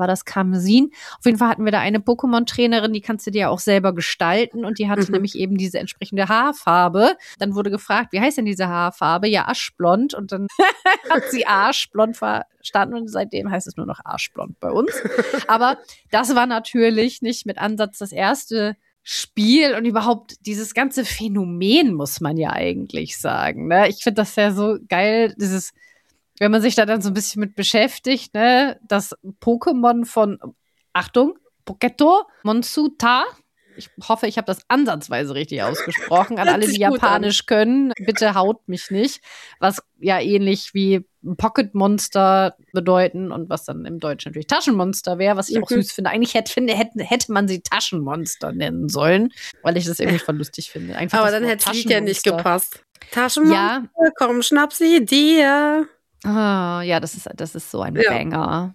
war das Karmesin? Auf jeden Fall hatten wir da eine Pokémon-Trainerin, die kannst du dir auch selber gestalten und die hatte nämlich eben diese entsprechende Haarfarbe. Dann wurde gefragt, wie heißt denn diese Haarfarbe? Ja, aschblond. Und dann hat sie arschblond verstanden und seitdem heißt es nur noch arschblond bei uns. Aber das war natürlich nicht mit Ansatz das erste Spiel und überhaupt dieses ganze Phänomen, muss man ja eigentlich sagen. Ne? Ich finde das ja so geil, wenn man sich da dann so ein bisschen mit beschäftigt, ne, das Pokémon von, Achtung, Poketto Monsuta. Ich hoffe, ich habe das ansatzweise richtig ausgesprochen. An alle, die Japanisch können, bitte haut mich nicht. Was ja ähnlich wie Pocket Monster bedeuten und was dann im Deutschen natürlich Taschenmonster wäre, was ich auch süß finde. Eigentlich hätte man sie Taschenmonster nennen sollen, weil ich das irgendwie voll lustig finde. Einfach aber dann hätte es ja nicht gepasst. Taschenmonster, ja. Komm, schnapp sie dir. Ah, ja, das ist so ein Banger.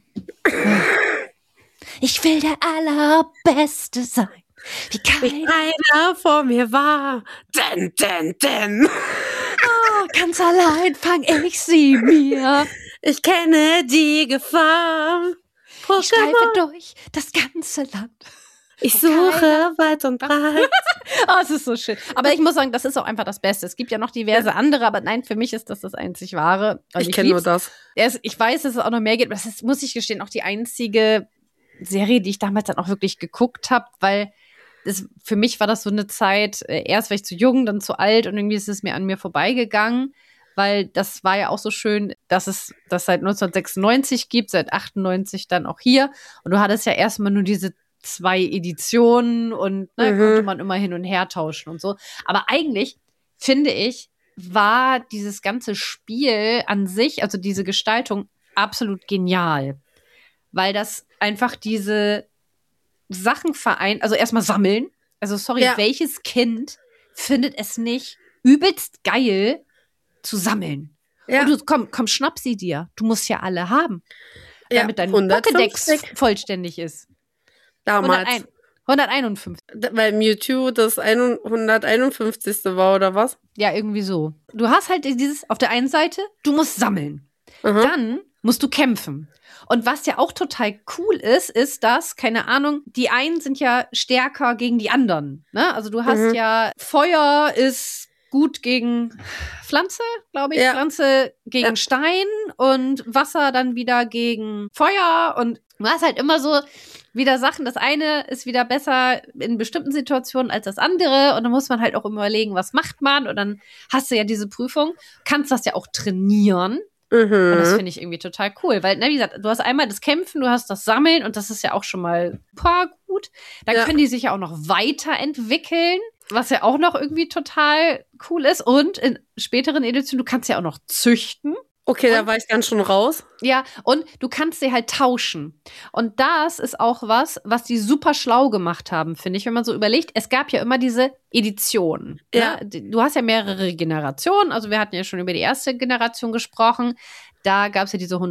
Ich will der Allerbeste sein. Wie keiner vor mir war. Denn. Oh, ganz allein fang ich sie mir. Ich kenne die Gefahr. Pokémon. Ich streife durch das ganze Land. Ich suche weit und breit. Oh, es ist so schön. Aber ich muss sagen, das ist auch einfach das Beste. Es gibt ja noch diverse andere, aber nein, für mich ist das einzig Wahre. Ich kenne nur das. Ich weiß, dass es auch noch mehr gibt, aber das ist, muss ich gestehen, auch die einzige Serie, die ich damals dann auch wirklich geguckt habe, weil für mich war das so eine Zeit, erst war ich zu jung, dann zu alt und irgendwie ist es mir an mir vorbeigegangen, weil das war ja auch so schön, dass es das seit 1996 gibt, seit 98 dann auch hier und du hattest ja erstmal nur diese 2 Editionen und konnte man immer hin und her tauschen und so. Aber eigentlich, finde ich, war dieses ganze Spiel an sich, also diese Gestaltung, absolut genial. Weil das einfach diese Sachen vereint, also erstmal sammeln. Also sorry, welches Kind findet es nicht übelst geil zu sammeln? Ja. Und du, komm, schnapp sie dir. Du musst ja alle haben. Damit dein Pokédex vollständig ist. Damals. 151. Weil Mewtwo das 151. war, oder was? Ja, irgendwie so. Du hast halt auf der einen Seite, du musst sammeln. Dann musst du kämpfen. Und was ja auch total cool ist, dass, keine Ahnung, die einen sind ja stärker gegen die anderen. Ne? Also du hast ja, Feuer ist gut gegen Pflanze, glaube ich. Ja. Pflanze gegen Stein und Wasser dann wieder gegen Feuer. Und du hast halt immer so wieder Sachen. Das eine ist wieder besser in bestimmten Situationen als das andere. Und dann muss man halt auch immer überlegen, was macht man. Und dann hast du ja diese Prüfung, kannst das ja auch trainieren. Und das finde ich irgendwie total cool, weil, wie gesagt, du hast einmal das Kämpfen, du hast das Sammeln und das ist ja auch schon mal gut. Dann können die sich ja auch noch weiterentwickeln, was ja auch noch irgendwie total cool ist. Und in späteren Editionen, du kannst ja auch noch züchten. Okay, da war ich ganz schon raus. Ja, und du kannst sie halt tauschen. Und das ist auch was die super schlau gemacht haben, finde ich, wenn man so überlegt. Es gab ja immer diese Editionen. Ja. Ne? Du hast ja mehrere Generationen. Also wir hatten ja schon über die erste Generation gesprochen. Da gab es ja diese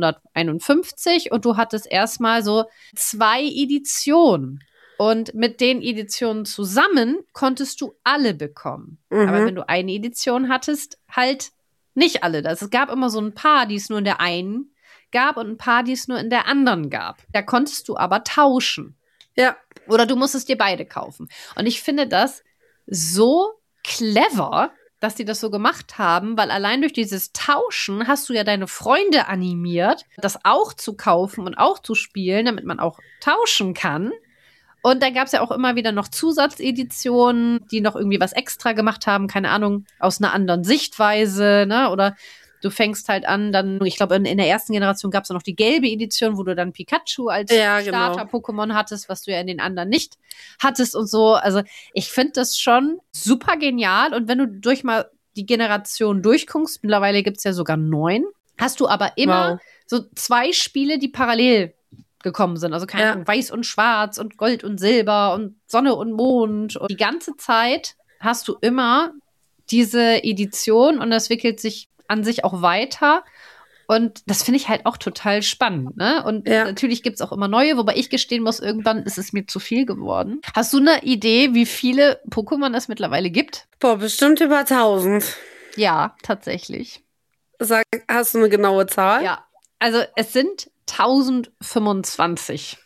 151 und du hattest erstmal so 2 Editionen. Und mit den Editionen zusammen konntest du alle bekommen. Aber wenn du eine Edition hattest, halt nicht alle. Es gab immer so ein paar, die es nur in der einen gab und ein paar, die es nur in der anderen gab. Da konntest du aber tauschen. Ja. Oder du musstest dir beide kaufen. Und ich finde das so clever, dass die das so gemacht haben, weil allein durch dieses Tauschen hast du ja deine Freunde animiert, das auch zu kaufen und auch zu spielen, damit man auch tauschen kann. Und dann gab es ja auch immer wieder noch Zusatzeditionen, die noch irgendwie was extra gemacht haben, keine Ahnung, aus einer anderen Sichtweise, ne? Oder du fängst halt an, dann, ich glaube, in der ersten Generation gab es noch die gelbe Edition, wo du dann Pikachu als Starter-Pokémon hattest, was du ja in den anderen nicht hattest und so. Also ich finde das schon super genial. Und wenn du mal die Generation durchguckst, mittlerweile gibt es ja sogar 9, hast du aber immer so 2 Spiele, die parallel gekommen sind. Also keine Ahnung, Weiß und Schwarz und Gold und Silber und Sonne und Mond. Und die ganze Zeit hast du immer diese Edition und das entwickelt sich an sich auch weiter. Und das finde ich halt auch total spannend. Ne? Und natürlich gibt es auch immer neue, wobei ich gestehen muss, irgendwann ist es mir zu viel geworden. Hast du eine Idee, wie viele Pokémon es mittlerweile gibt? Boah, bestimmt über 1000. Ja, tatsächlich. Hast du eine genaue Zahl? Ja, also es sind 1025.